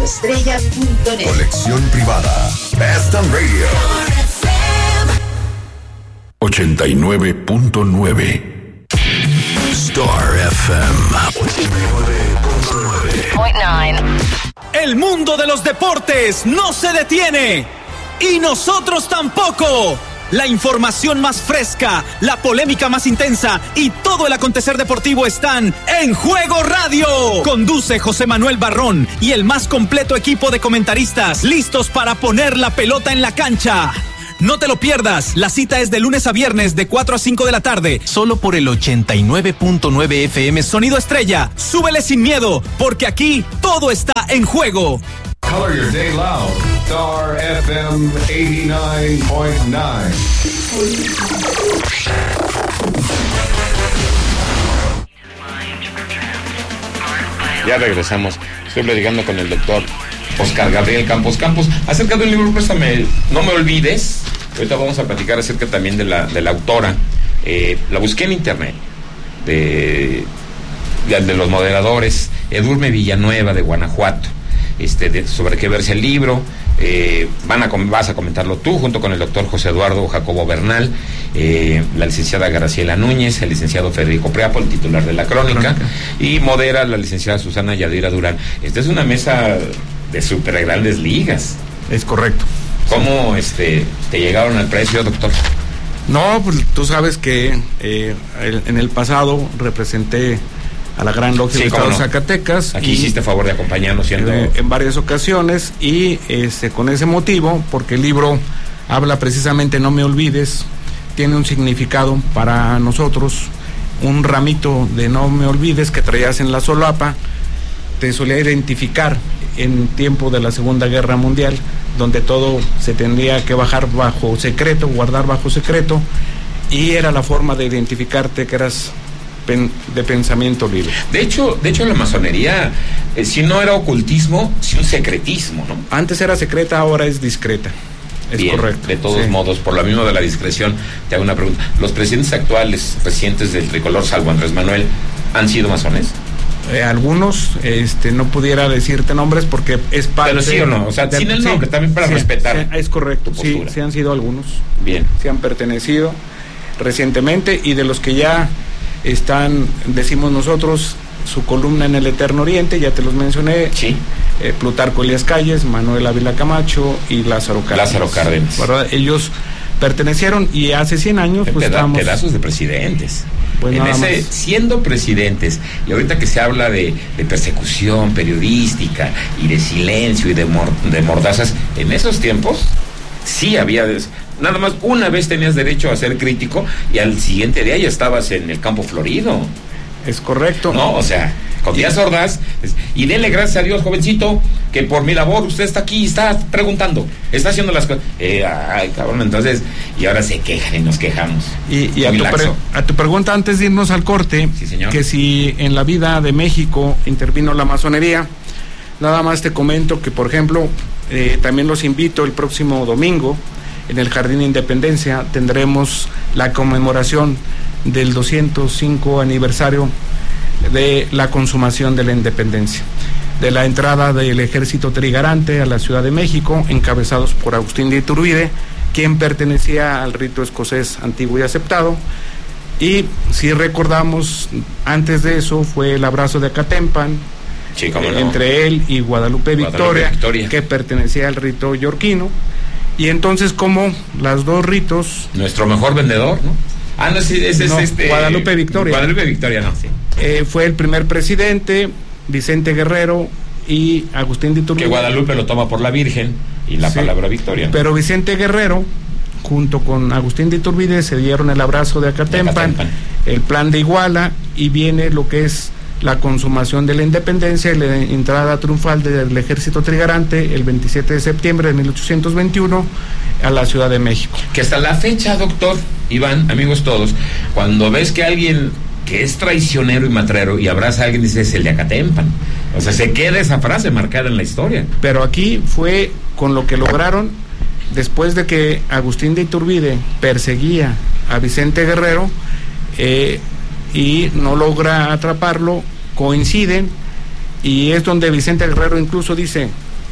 Estrella.net. Colección privada. Best on Radio. 89.9. Star FM. 89.9. El mundo de los deportes no se detiene. Y nosotros tampoco. La información más fresca, la polémica más intensa y todo el acontecer deportivo están en Juego Radio. Conduce José Manuel Barrón y el más completo equipo de comentaristas listos para poner la pelota en la cancha. No te lo pierdas, la cita es de lunes a viernes de 4 a 5 de la tarde, solo por el 89.9 FM Sonido Estrella. Súbele sin miedo, porque aquí todo está en juego. Color your day loud. Star FM 89.9. Ya regresamos. Estoy platicando con el doctor Oscar Gabriel Campos acerca de un libro, Préstame, no me olvides. Ahorita vamos a platicar acerca también de la autora. La busqué en internet, de los moderadores, Edurne Villanueva de Guanajuato. Sobre qué verse el libro, vas a comentarlo tú junto con el doctor José Eduardo Jacobo Bernal, la licenciada Graciela Núñez, el licenciado Federico Priapo, el titular de la crónica, y modera la licenciada Susana Yadira Durán. Esta es una mesa de súper grandes ligas. Es correcto. ¿Cómo te llegaron al precio, doctor? No, pues tú sabes que en el pasado representé a la Gran Logia del Estado de Zacatecas. Aquí hiciste favor de acompañarnos en varias ocasiones y con ese motivo, porque el libro habla precisamente No me olvides, tiene un significado para nosotros, un ramito de No me olvides que traías en la solapa, te solía identificar en tiempo de la Segunda Guerra Mundial, donde todo se tendría que bajar bajo secreto, guardar bajo secreto, y era la forma de identificarte que eras de pensamiento libre. De hecho la masonería, si no era ocultismo, sí un secretismo, ¿no? Antes era secreta, ahora es discreta. Es bien, correcto. De todos modos, por lo mismo de la discreción, te hago una pregunta. ¿Los presidentes actuales, presidentes del tricolor, salvo Andrés Manuel, han sido masones? Algunos, no pudiera decirte nombres porque es parte. Pero sí o no, o sea, sin el nombre, también para respetar. Es correcto, sí han sido algunos. Bien. Sí han pertenecido recientemente, y de los que ya están, decimos nosotros, su columna en el Eterno Oriente, ya te los mencioné. Sí. Plutarco Elías Calles, Manuel Ávila Camacho y Lázaro Cárdenas. ¿Verdad? Ellos pertenecieron, y hace 100 años pues pedazos de presidentes. Pues siendo presidentes, y ahorita que se habla de persecución periodística y de silencio y de mordazas, en esos tiempos sí había. Nada más una vez tenías derecho a ser crítico y al siguiente día ya estabas en el campo florido. Es correcto. No, o sea, con Díaz Ordaz, y dele gracias a Dios, jovencito, que por mi labor usted está aquí, está preguntando, está haciendo las cosas. Ay, cabrón, entonces, y ahora se quejan y nos quejamos. Y a tu pregunta, antes de irnos al corte, sí, señor, que si en la vida de México intervino la masonería, nada más te comento que, por ejemplo, también los invito el próximo domingo, en el Jardín de Independencia, tendremos la conmemoración del 205 aniversario de la consumación de la independencia, de la entrada del ejército trigarante a la Ciudad de México, encabezados por Agustín de Iturbide, quien pertenecía al rito escocés antiguo y aceptado. Y si recordamos, antes de eso fue el abrazo de Acatempan, sí, cómo no, entre él y Guadalupe Victoria, que pertenecía al rito yorquino. Y entonces, como los dos ritos... Nuestro mejor vendedor, ¿no? No, sí, Guadalupe Victoria. Guadalupe Victoria, no, sí. Fue el primer presidente, Vicente Guerrero y Agustín de Iturbide. Que Guadalupe lo toma por la Virgen y la palabra Victoria, ¿no? Pero Vicente Guerrero, junto con Agustín de Iturbide, se dieron el abrazo de Acatempan, el plan de Iguala, y viene lo que es la consumación de la independencia y la entrada triunfal del ejército trigarante el 27 de septiembre de 1821 a la Ciudad de México. Que hasta la fecha, doctor Iván, amigos todos, cuando ves que alguien que es traicionero y matrero y abraza a alguien, dices el de Acatempan. O sea, se queda esa frase marcada en la historia. Pero aquí fue con lo que lograron, después de que Agustín de Iturbide perseguía a Vicente Guerrero, y no logra atraparlo, coinciden, y es donde Vicente Guerrero incluso dice: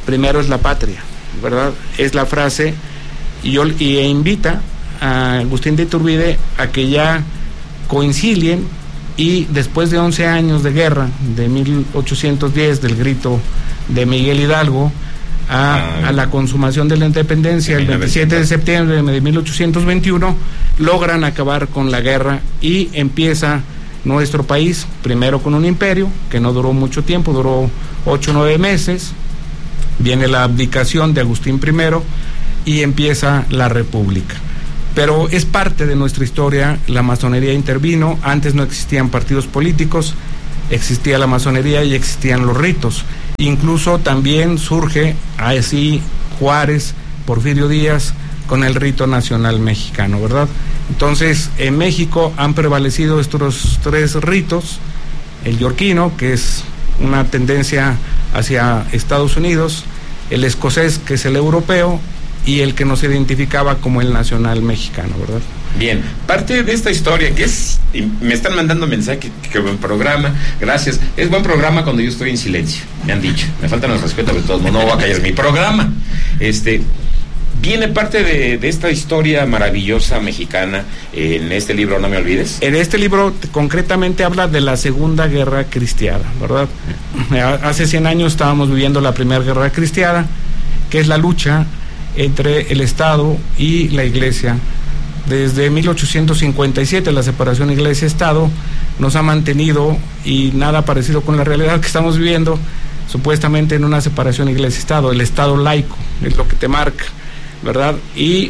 primero es la patria, ¿verdad? Es la frase, y invita a Agustín de Iturbide a que ya concilien, y después de 11 años de guerra, de 1810, del grito de Miguel Hidalgo, a la consumación de la independencia, el 27 de septiembre de 1821, logran acabar con la guerra y empieza nuestro país, primero con un imperio que no duró mucho tiempo, duró 8 o 9 meses, viene la abdicación de Agustín I y empieza la república. Pero es parte de nuestra historia, la masonería intervino, antes no existían partidos políticos, existía la masonería y existían los ritos. Incluso también surge así Juárez, Porfirio Díaz, con el rito nacional mexicano, ¿verdad? Entonces, en México han prevalecido estos 3 ritos: el yorquino, que es una tendencia hacia Estados Unidos, el escocés, que es el europeo, y el que nos identificaba como el nacional mexicano, ¿verdad? Bien, parte de esta historia que es, me están mandando mensajes, que buen programa, gracias, es buen programa cuando yo estoy en silencio, me han dicho, me faltan los respetos de todos modos, no voy a callar mi programa. Viene parte de esta historia maravillosa mexicana en este libro, No me olvides. En este libro concretamente habla de la Segunda Guerra Cristiana, ¿verdad? Hace 100 años estábamos viviendo la Primera Guerra Cristiana, que es la lucha entre el Estado y la Iglesia. Desde 1857 la separación Iglesia-Estado nos ha mantenido, y nada parecido con la realidad que estamos viviendo, supuestamente en una separación Iglesia-Estado. El Estado laico es lo que te marca, ¿verdad? Y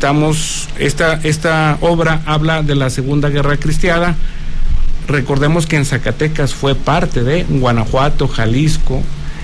esta obra habla de la Segunda Guerra Cristiana. Recordemos que en Zacatecas fue parte de Guanajuato, Jalisco,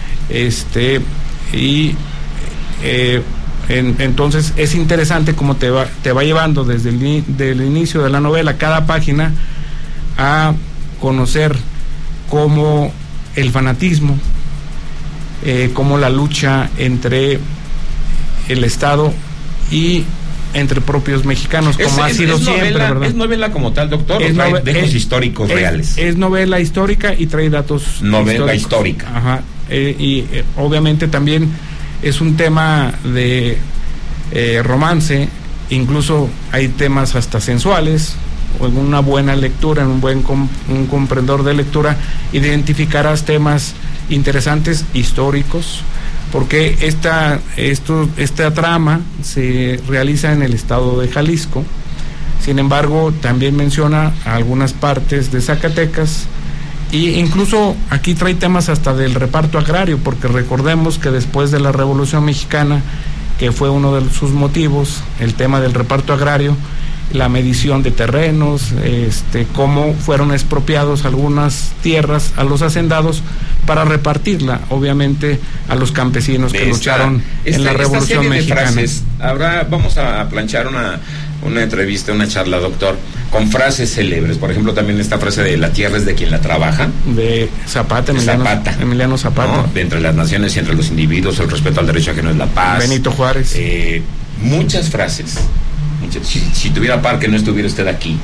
entonces es interesante cómo te va llevando desde el inicio de la novela, cada página, a conocer cómo el fanatismo, cómo la lucha entre el Estado y entre propios mexicanos, como ha sido siempre, novela, ¿verdad? ¿Es novela como tal, doctor? ¿O trae dejos históricos reales? Es novela histórica y trae datos novela históricos. Histórica. Ajá. Obviamente también es un tema de romance, incluso hay temas hasta sensuales. O en una buena lectura, en un comprendedor de lectura, identificarás temas interesantes históricos, porque esta trama se realiza en el estado de Jalisco. Sin embargo, también menciona algunas partes de Zacatecas, e incluso aquí trae temas hasta del reparto agrario, porque recordemos que después de la Revolución Mexicana, que fue uno de sus motivos, el tema del reparto agrario, la medición de terrenos, cómo fueron expropiados algunas tierras a los hacendados para repartirla, obviamente, a los campesinos que lucharon en la Revolución Mexicana. Ahora vamos a planchar una entrevista, una charla, doctor, con frases célebres. Por ejemplo, también esta frase de la tierra es de quien la trabaja. De Zapata, Emiliano Zapata. ¿No? De entre las naciones y entre los individuos, el respeto al derecho ajeno es la paz. Benito Juárez. Muchas frases. Si tuviera par, que no estuviera usted aquí.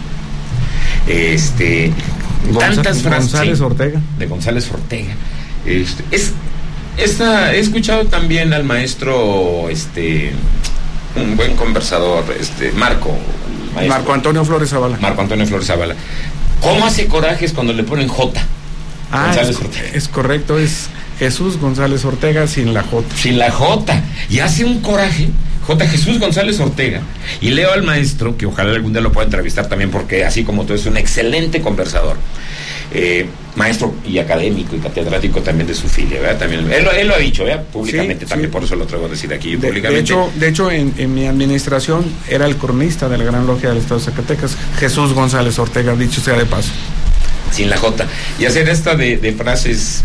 Tantas frases. González Ortega. De González Ortega. He escuchado también al maestro, un buen conversador, Marco Antonio Flores Zavala. Marco Antonio Flores Zavala. ¿Cómo hace corajes cuando le ponen J? González Ortega. Es correcto, es Jesús González Ortega sin la J. Sin la J. Y hace un coraje Jesús González Ortega. Y leo al maestro, que ojalá algún día lo pueda entrevistar también, porque así como tú es un excelente conversador, maestro y académico y catedrático también de su filia, ¿verdad? También, él lo ha dicho, ¿verdad? Públicamente, sí, también, sí. Por eso lo traigo a decir aquí públicamente. De hecho en mi administración era el cronista de la Gran Logia del Estado de Zacatecas, Jesús González Ortega, dicho sea de paso. Sin la J. Y hacer esta de frases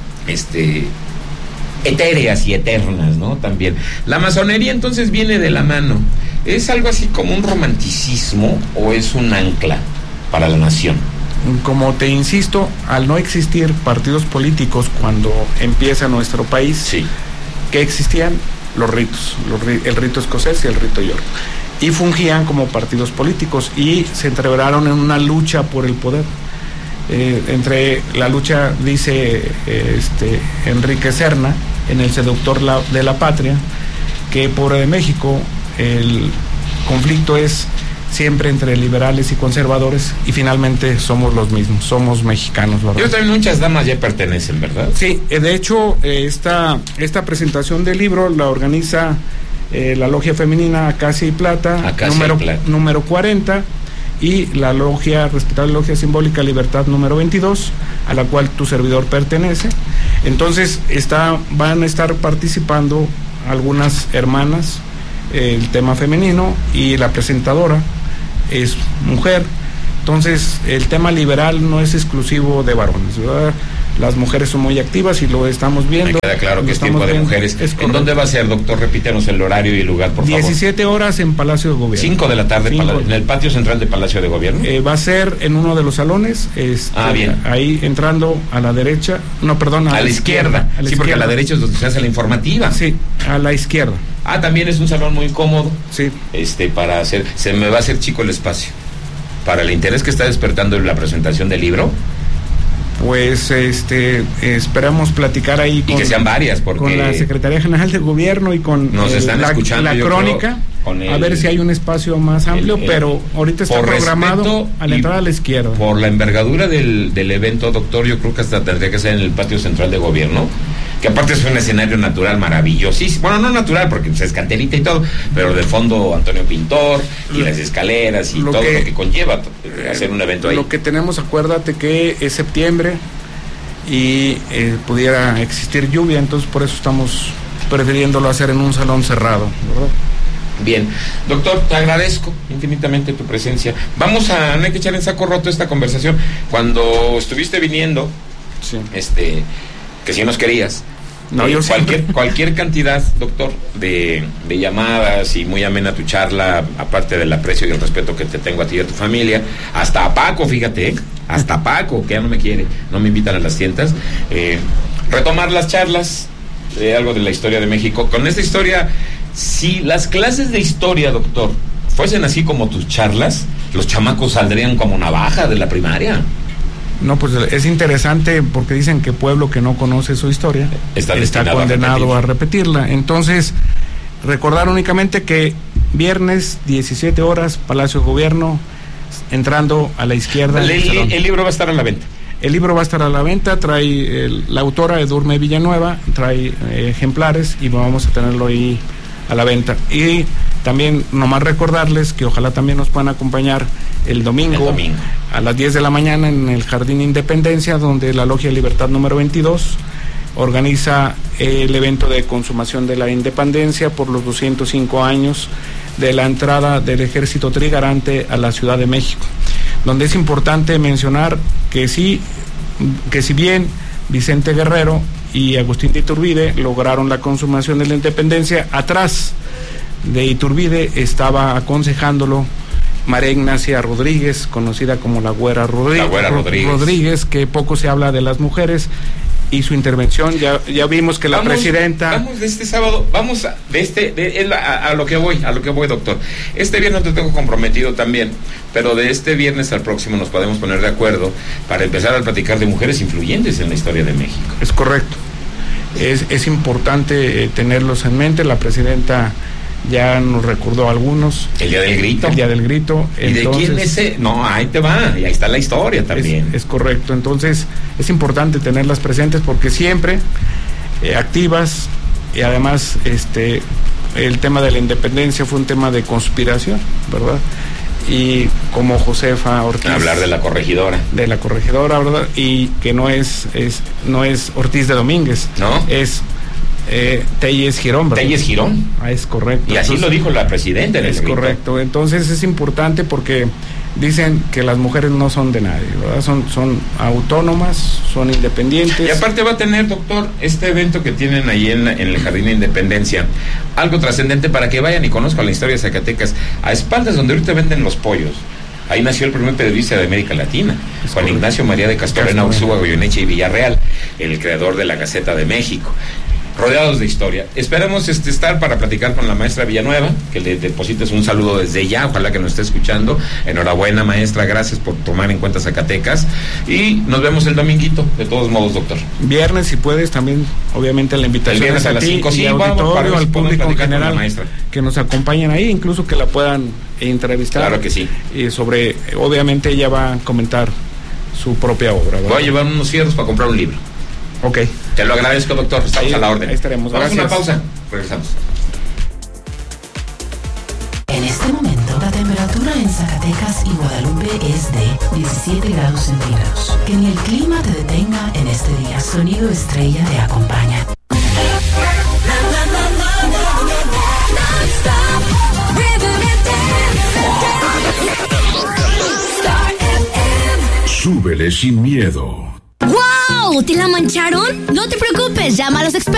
etéreas y eternas, ¿no? También. La masonería entonces viene de la mano. ¿Es algo así como un romanticismo o es un ancla para la nación? Como te insisto, al no existir partidos políticos cuando empieza nuestro país, sí, que existían los ritos, el rito escocés y el rito york, y fungían como partidos políticos y se entreveraron en una lucha por el poder. Entre la lucha, dice Enrique Serna, en El seductor de la patria, que pobre de México, el conflicto es siempre entre liberales y conservadores, y finalmente somos los mismos, somos mexicanos, ¿verdad? Yo también, muchas damas ya pertenecen, ¿verdad? Sí, de hecho, esta presentación del libro la organiza la Logia Femenina Acacia y Plata, número 40, y la respetable Logia Simbólica Libertad número 22, a la cual tu servidor pertenece. Entonces van a estar participando algunas hermanas, el tema femenino, y la presentadora es mujer. Entonces el tema liberal no es exclusivo de varones, ¿verdad? Las mujeres son muy activas y lo estamos viendo. Me queda claro que es tiempo de mujeres. ¿En dónde va a ser, doctor? Repítanos el horario y el lugar, por favor. 17 horas en Palacio de Gobierno. 5 de la tarde, en el patio central de Palacio de Gobierno. Va a ser en uno de los salones, bien. Ahí entrando a la derecha, no, perdón, a la izquierda. Sí, porque a la derecha es donde se hace la informativa. Sí, a la izquierda. También es un salón muy cómodo. Sí. Para hacer, se me va a hacer chico el espacio. Para el interés que está despertando la presentación del libro, pues esperamos platicar ahí y que sean varias, porque con la Secretaría General de Gobierno y con nos están escuchando, la crónica, a ver si hay un espacio más amplio, pero ahorita está programado a la entrada a la izquierda. Por la envergadura del evento, doctor, yo creo que hasta tendría que ser en el patio central de Gobierno, que aparte es un escenario natural maravillosísimo. Bueno, no natural porque es canterita y todo, pero de fondo Antonio Pintor y las escaleras y todo lo que conlleva hacer un evento ahí. Lo que tenemos, acuérdate que es septiembre y pudiera existir lluvia, entonces por eso estamos prefiriéndolo hacer en un salón cerrado, ¿verdad? Bien, doctor, te agradezco infinitamente tu presencia. No hay que echar en saco roto esta conversación. Cuando estuviste viniendo, sí, que si nos querías, no, yo cualquier cantidad, doctor, de llamadas, y muy amena tu charla, aparte del aprecio y el respeto que te tengo a ti y a tu familia, hasta a Paco, fíjate, hasta a Paco, que ya no me quiere, no me invitan a las tiendas, retomar las charlas, algo de la historia de México. Con esta historia, si las clases de historia, doctor, fuesen así como tus charlas, los chamacos saldrían como navaja de la primaria. No, pues es interesante porque dicen que pueblo que no conoce su historia está condenado a repetirla. Entonces, recordar únicamente que viernes, 17 horas, Palacio de Gobierno, entrando a la izquierda. El libro va a estar a la venta. El libro va a estar a la venta, trae la autora Edurne Villanueva, trae ejemplares y vamos a tenerlo ahí a la venta. Y también nomás recordarles que ojalá también nos puedan acompañar el domingo a las 10 de la mañana en el Jardín Independencia, donde la Logia Libertad número 22 organiza el evento de consumación de la independencia por los 205 años de la entrada del Ejército Trigarante a la Ciudad de México, donde es importante mencionar que si bien Vicente Guerrero y Agustín de Iturbide lograron la consumación de la independencia, atrás de Iturbide estaba aconsejándolo María Ignacia Rodríguez, conocida como la Güera Rodríguez, que poco se habla de las mujeres y su intervención. Ya vimos que la presidenta. Vamos de este sábado, a lo que voy, doctor. Este viernes te tengo comprometido también, pero de este viernes al próximo nos podemos poner de acuerdo para empezar a platicar de mujeres influyentes en la historia de México. Es correcto. Es importante tenerlos en mente. La presidenta ya nos recordó algunos. El Día del Grito. ¿Y de quién es ese? No, ahí te va, y ahí está la historia también. Es correcto, entonces es importante tenerlas presentes porque siempre activas, y además el tema de la independencia fue un tema de conspiración, ¿verdad? Y como Josefa Ortiz. Hablar de la corregidora. ¿Verdad? Y que no es Ortiz de Domínguez. ¿No? Es Telles Girón, ¿verdad? Telles Girón. Es correcto. Y así entonces, lo dijo la presidenta en el grito. Correcto. Entonces es importante porque dicen que las mujeres no son de nadie, ¿verdad? Son autónomas, son independientes. Y aparte va a tener, doctor, este evento que tienen ahí en el Jardín de Independencia, algo trascendente para que vayan y conozcan la historia de Zacatecas, a espaldas donde ahorita venden los pollos. Ahí nació el primer periodista de América Latina, Juan Ignacio María de Castorena, Ursúa, Goyeneche y Villarreal, el creador de la Gaceta de México. rodeados de historia. Esperemos estar para platicar con la maestra Villanueva, que le deposites un saludo desde ya, ojalá que nos esté escuchando. Enhorabuena, maestra, gracias por tomar en cuenta Zacatecas, y nos vemos el dominguito, de todos modos, doctor. Viernes, si puedes, también, obviamente, la invitación es a las ti 5, sí, y auditorio, al público en general, que nos acompañen ahí, incluso que la puedan entrevistar. Claro que sí. Y sobre, obviamente, ella va a comentar su propia obra, ¿verdad? Voy a llevar unos fierros para comprar un libro. Ok. Te lo agradezco, doctor. Estamos a la orden. Ahí estaremos. Vamos Gracias. a una pausa. Regresamos. En este momento, la temperatura en Zacatecas y Guadalupe es de 17 grados centígrados. Que ni el clima te detenga en este día. Sonido Estrella te acompaña. Súbele sin miedo. ¡Wow! ¿Te la mancharon? No te preocupes, llama a los expertos.